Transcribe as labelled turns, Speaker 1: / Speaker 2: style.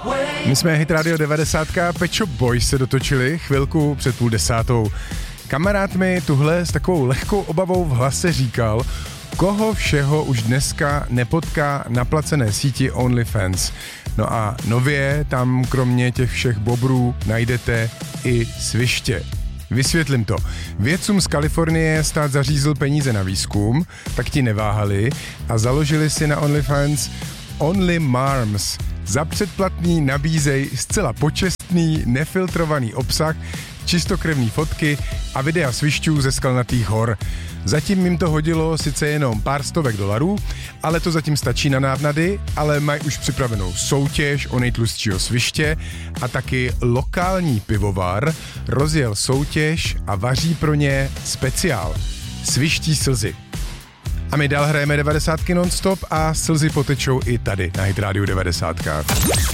Speaker 1: My jsme Hit Radio 90, Pet Shop Boys se dotočili chvilku před 9:30. Kamarád mi tuhle s takovou lehkou obavou v hlase říkal, koho všeho už dneska nepotká na placené síti OnlyFans. No a nově tam kromě těch všech bobrů najdete i sviště. Vysvětlím to. Vědcům z Kalifornie stát zařízl peníze na výzkum, tak ti neváhali a založili si na OnlyFans Only Marms. Za předplatný nabízej zcela počestný, nefiltrovaný obsah, čistokrevný fotky a videa svišťů ze skalnatých hor. Zatím jim to hodilo sice jenom pár stovek $, ale to zatím stačí na návnady, ale mají už připravenou soutěž o nejtlustšího sviště a taky lokální pivovar rozjel soutěž a vaří pro ně speciál. Sviští slzy. A my dál hrajeme 90 non-stop a slzy potečou i tady na Hit Radio 90.